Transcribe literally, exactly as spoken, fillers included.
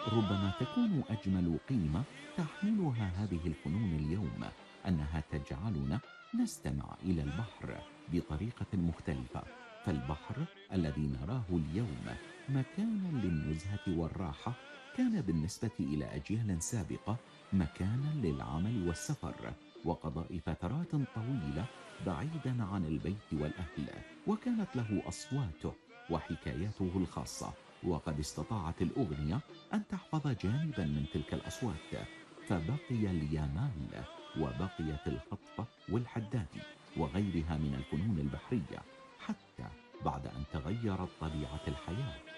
ربما تكون أجمل قيمة تحملها هذه الفنون اليوم أنها تجعلنا نستمع إلى البحر بطريقة مختلفة. فالبحر الذي نراه اليوم مكانا للنزهة والراحة كان بالنسبة إلى أجيال سابقة مكانا للعمل والسفر وقضاء فترات طويلة بعيدا عن البيت والأهل، وكانت له أصواته وحكاياته الخاصة. وقد استطاعت الأغنية أن تحفظ جانبا من تلك الأصوات، فبقي اليمال وبقيت الخطفة والحدادي وغيرها من الفنون البحرية حتى بعد أن تغيرت طبيعة الحياة.